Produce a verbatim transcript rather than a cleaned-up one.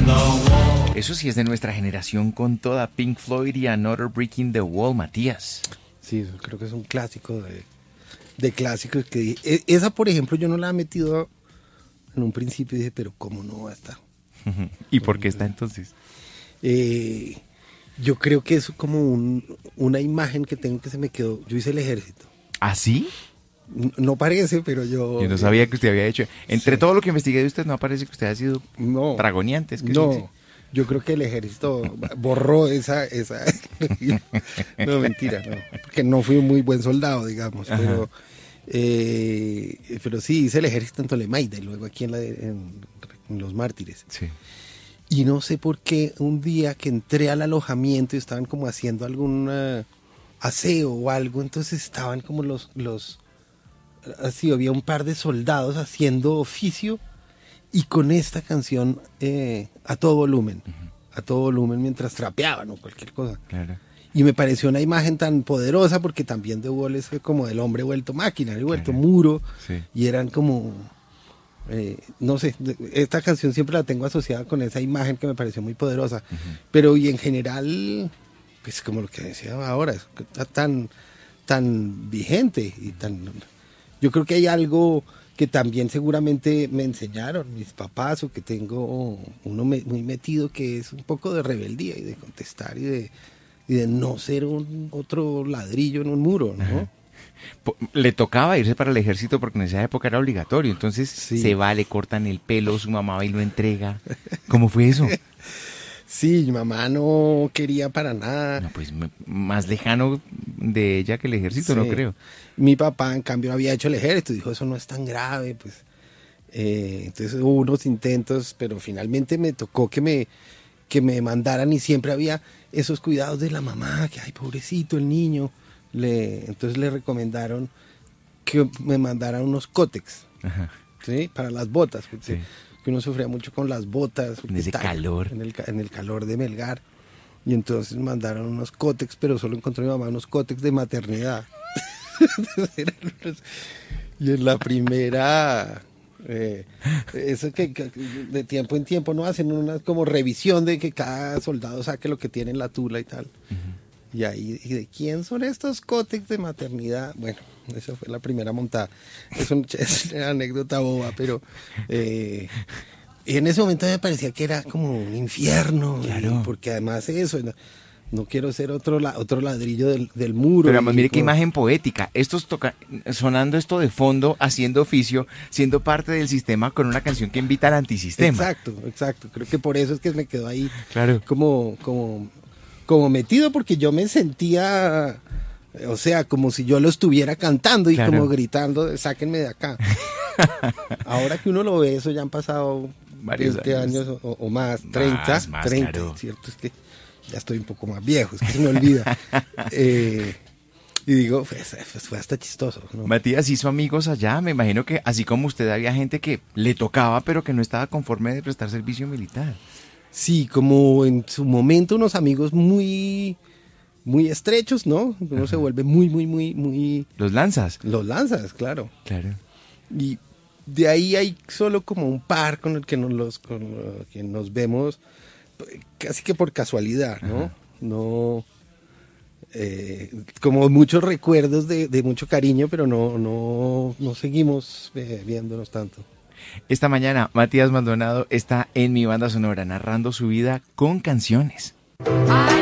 Eso sí es de nuestra generación con toda Pink Floyd y Another Brick in the Wall, Matías. Sí, creo que es un clásico de, de clásicos que e- esa, por ejemplo, yo no la he metido en un principio y dije, pero ¿cómo no va a estar? ¿Y por qué está entonces? Eh, yo creo que es como un, una imagen que tengo que se me quedó. Yo hice el ejército. ¿Ah, sí? N- No parece, pero yo... Yo no sabía que usted había hecho. Entre Sí. todo lo que investigué de usted, no parece que usted haya sido No. dragoniante. Es que No, sí, yo creo que el ejército borró esa... esa no, mentira, no. Porque no fui un muy buen soldado, digamos. Ajá. Pero, eh, pero sí, hice el ejército en Tolemaida y luego aquí en, la, en, en Los Mártires. sí. Y no sé por qué un día que entré al alojamiento y estaban como haciendo algún eh, aseo o algo, entonces estaban como los, los, así había un par de soldados haciendo oficio y con esta canción eh, a todo volumen, a todo volumen mientras trapeaban o cualquier cosa. Claro. Y me pareció una imagen tan poderosa porque también The Wall es como el hombre vuelto máquina, el vuelto Claro. muro, Sí. y eran como... Eh, no sé, de- esta canción siempre la tengo asociada con esa imagen que me pareció muy poderosa, Ujú. pero y en general, pues como lo que decía ahora, es que está tan, tan vigente y tan... Yo creo que hay algo que también seguramente me enseñaron mis papás o que tengo uno me- muy metido, que es un poco de rebeldía y de contestar y de, y de no ser un otro ladrillo en un muro, ¿no? Ajá. Po- Le tocaba irse para el ejército porque en esa época era obligatorio. Entonces Sí. se va, le cortan el pelo, su mamá va y lo entrega. ¿Cómo fue eso? Sí, mi mamá no quería para nada. No, pues m- más lejano de ella que el ejército, no Sí. creo. Mi papá, en cambio, había hecho el ejército, dijo, eso no es tan grave, pues. Eh, entonces hubo unos intentos, pero finalmente me tocó que me, que me mandaran y siempre había esos cuidados de la mamá, que, ay, pobrecito el niño. Le, entonces le recomendaron que me mandaran unos cótex, Ajá. ¿sí? Para las botas, porque Sí. que uno sufría mucho con las botas. porque ese tal, calor. En el, ca- en el calor de Melgar. Y entonces mandaron unos cótex, pero solo encontró mi mamá unos cótex de maternidad. Eran unos- y en la primera, eh, eso que, que de tiempo en tiempo no hacen una como revisión de que cada soldado saque lo que tiene en la tula y tal. Y ahí, ¿y de quién son estos cótex de maternidad? Bueno, esa fue la primera montada. Es, un, es una anécdota boba, pero eh, y en ese momento me parecía que era como un infierno. Claro. y porque además eso, no, no quiero ser otro, la- otro ladrillo del, del muro. Pero además, y mire qué como- imagen poética. Estos toca sonando esto de fondo, haciendo oficio, siendo parte del sistema con una canción que invita al antisistema. Exacto, exacto. Creo que por eso es que me quedó ahí Claro. como, como, como metido, porque yo me sentía, o sea, como si yo lo estuviera cantando y Claro. como gritando, sáquenme de acá. Ahora que uno lo ve, eso ya han pasado Varios veinte años. años, o, o más, treinta, Más, más, treinta, claro. ¿cierto? Es que ya estoy un poco más viejo, es que se me olvida. Eh, y digo, fue, fue hasta chistoso, ¿no? Matías hizo amigos allá. Me imagino que así como usted había gente que le tocaba, pero que no estaba conforme de prestar servicio militar. Sí, como en su momento unos amigos muy, muy estrechos, ¿no? Uno se vuelve muy, muy, muy, muy... Los lanzas. Los lanzas, claro. Claro. Y de ahí hay solo como un par con el que nos, los, con lo que nos vemos eh, casi que por casualidad, ¿no? Ajá. No... eh, como muchos recuerdos de, de mucho cariño, pero no, no, no seguimos eh, viéndonos tanto. Esta mañana, Matías Maldonado está en mi banda sonora narrando su vida con canciones.